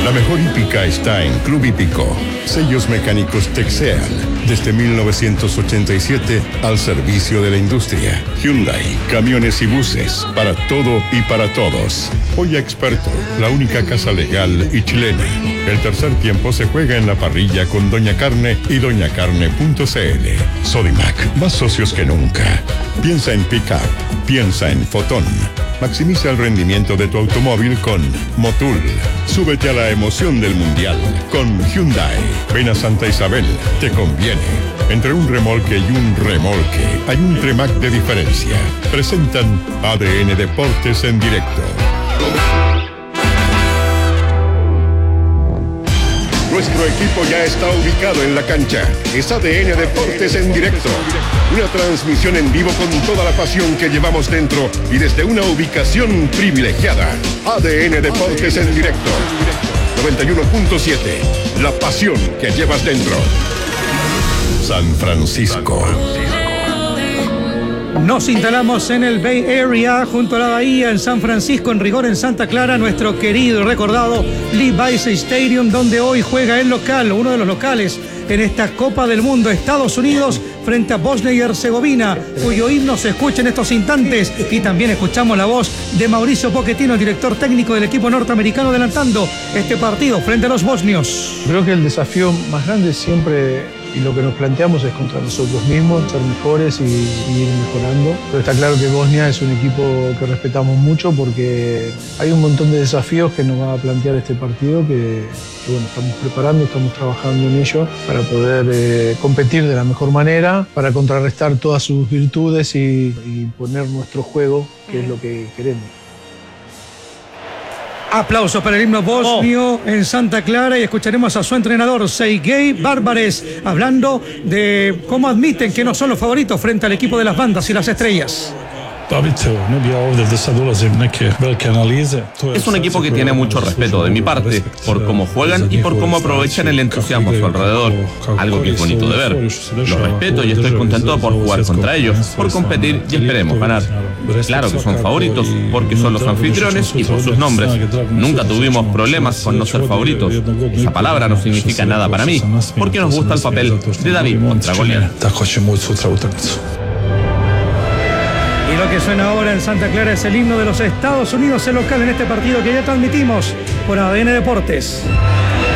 La mejor hípica está en Club Hípico. Sellos mecánicos Texeal. Desde 1987 al servicio de la industria. Hyundai, camiones y buses. Para todo y para todos. Joya Experto, la única casa legal y chilena. El tercer tiempo se juega en la parrilla con Doña Carne y doñacarne.cl. Sodimac, más socios que nunca. Piensa en Pickup. Piensa en Fotón. Maximiza el rendimiento de tu automóvil con Motul. Súbete a la emoción del mundial con Hyundai. Ven a Santa Isabel, te conviene. Entre un remolque y un remolque hay un Tremac de diferencia. Presentan ADN Deportes en directo. Nuestro equipo ya está ubicado en la cancha. Es ADN Deportes en directo. Una transmisión en vivo con toda la pasión que llevamos dentro y desde una ubicación privilegiada. ADN Deportes en directo. 91.7. La pasión que llevas dentro. San Francisco. Nos instalamos en el Bay Area, junto a la bahía, en San Francisco, en rigor en Santa Clara, nuestro querido y recordado Levi's Stadium, donde hoy juega el local, uno de los locales en esta Copa del Mundo, Estados Unidos frente a Bosnia y Herzegovina, cuyo himno se escucha en estos instantes, y también escuchamos la voz de Mauricio Pochettino, el director técnico del equipo norteamericano, adelantando este partido frente a los bosnios. Creo que el desafío más grande siempre, y lo que nos planteamos, es contra nosotros mismos, ser mejores y ir mejorando. Pero está claro que Bosnia es un equipo que respetamos mucho, porque hay un montón de desafíos que nos va a plantear este partido que bueno, estamos preparando, estamos trabajando en ello para poder competir de la mejor manera, para contrarrestar todas sus virtudes y poner nuestro juego, que es lo que queremos. Aplausos para el himno bosnio en Santa Clara, y escucharemos a su entrenador Sergej Barbares hablando de cómo admiten que no son los favoritos frente al equipo de las bandas y las estrellas. Es un equipo que tiene mucho respeto de mi parte, por cómo juegan y por cómo aprovechan el entusiasmo a su alrededor, algo que es bonito de ver. Los respeto y estoy contento por jugar contra ellos, por competir y esperemos ganar. Claro que son favoritos, porque son los anfitriones y por sus nombres. Nunca tuvimos problemas con no ser favoritos. Esa palabra no significa nada para mí, porque nos gusta el papel de David contra Goliat. Y lo que suena ahora en Santa Clara es el himno de los Estados Unidos, el local en este partido que ya transmitimos por ADN Deportes.